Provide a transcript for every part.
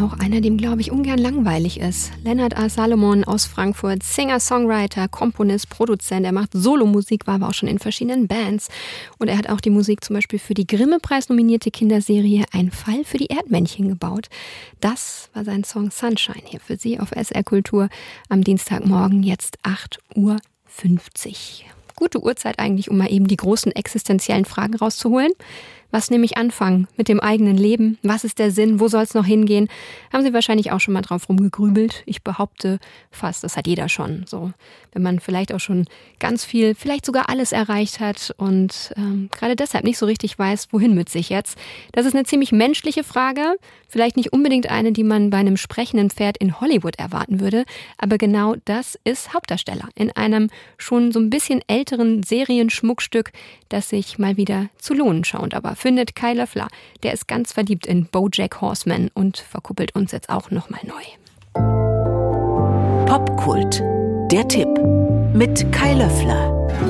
auch einer, dem, glaube ich, ungern langweilig ist. Lennart A. Salomon aus Frankfurt, Singer, Songwriter, Komponist, Produzent. Er macht Solomusik, war aber auch schon in verschiedenen Bands. Und er hat auch die Musik zum Beispiel für die Grimme-Preis nominierte Kinderserie Ein Fall für die Erdmännchen gebaut. Das war sein Song Sunshine hier für Sie auf SR Kultur am Dienstagmorgen, jetzt 8:50 Uhr. Gute Uhrzeit eigentlich, um mal eben die großen existenziellen Fragen rauszuholen. Was nehme ich anfangen mit dem eigenen Leben? Was ist der Sinn? Wo soll es noch hingehen? Haben Sie wahrscheinlich auch schon mal drauf rumgegrübelt. Ich behaupte fast, das hat jeder schon. So, wenn man vielleicht auch schon ganz viel, vielleicht sogar alles erreicht hat und gerade deshalb nicht so richtig weiß, wohin mit sich jetzt. Das ist eine ziemlich menschliche Frage. Vielleicht nicht unbedingt eine, die man bei einem sprechenden Pferd in Hollywood erwarten würde. Aber genau das ist Hauptdarsteller in einem schon so ein bisschen älteren Serienschmuckstück, das sich mal wieder zu lohnen scheint. Aber findet Kyle Löffler. Der ist ganz verliebt in BoJack Horseman und verkuppelt uns jetzt auch nochmal neu. Popkult, der Tipp mit Kyle Löffler.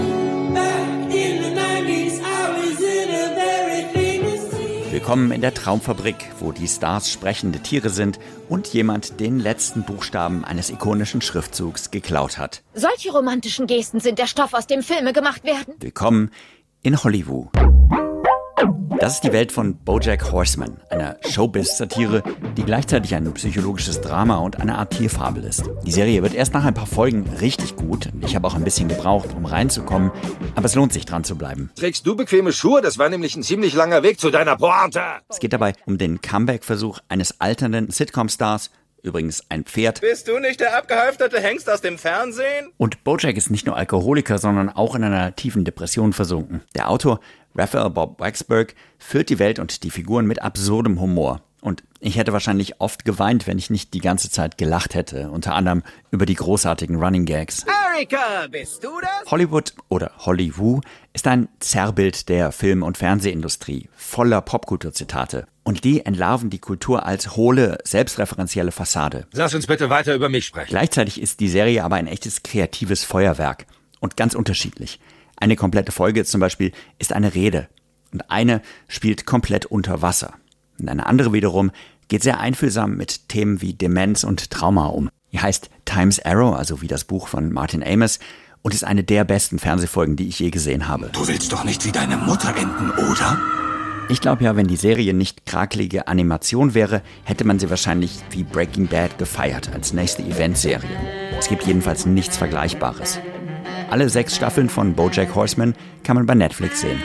Willkommen in der Traumfabrik, wo die Stars sprechende Tiere sind und jemand den letzten Buchstaben eines ikonischen Schriftzugs geklaut hat. Solche romantischen Gesten sind der Stoff, aus dem Filme gemacht werden. Willkommen in Hollywood. Das ist die Welt von BoJack Horseman, einer Showbiz-Satire, die gleichzeitig ein psychologisches Drama und eine Art Tierfabel ist. Die Serie wird erst nach ein paar Folgen richtig gut. Ich habe auch ein bisschen gebraucht, um reinzukommen, aber es lohnt sich, dran zu bleiben. Trägst du bequeme Schuhe? Das war nämlich ein ziemlich langer Weg zu deiner Pointe. Es geht dabei um den Comeback-Versuch eines alternden Sitcom-Stars, übrigens ein Pferd. Bist du nicht der abgehalfterte Hengst aus dem Fernsehen? Und BoJack ist nicht nur Alkoholiker, sondern auch in einer tiefen Depression versunken. Der Autor Raphael Bob Waksberg führt die Welt und die Figuren mit absurdem Humor. Und ich hätte wahrscheinlich oft geweint, wenn ich nicht die ganze Zeit gelacht hätte, unter anderem über die großartigen Running Gags. Erika, bist du das? Hollywood oder Hollywood ist ein Zerrbild der Film- und Fernsehindustrie, voller Popkulturzitate. Und die entlarven die Kultur als hohle, selbstreferenzielle Fassade. Lass uns bitte weiter über mich sprechen. Gleichzeitig ist die Serie aber ein echtes kreatives Feuerwerk und ganz unterschiedlich. Eine komplette Folge zum Beispiel ist eine Rede und eine spielt komplett unter Wasser. Und eine andere wiederum geht sehr einfühlsam mit Themen wie Demenz und Trauma um. Die heißt Time's Arrow, also wie das Buch von Martin Amis, und ist eine der besten Fernsehfolgen, die ich je gesehen habe. Du willst doch nicht wie deine Mutter enden, oder? Ich glaube ja, wenn die Serie nicht krakelige Animation wäre, hätte man sie wahrscheinlich wie Breaking Bad gefeiert als nächste Eventserie. Es gibt jedenfalls nichts Vergleichbares. Alle 6 Staffeln von BoJack Horseman kann man bei Netflix sehen.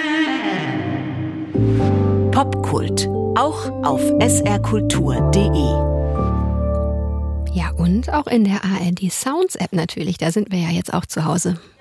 Popkult, auch auf srkultur.de. Ja, und auch in der ARD Sounds App natürlich, da sind wir ja jetzt auch zu Hause.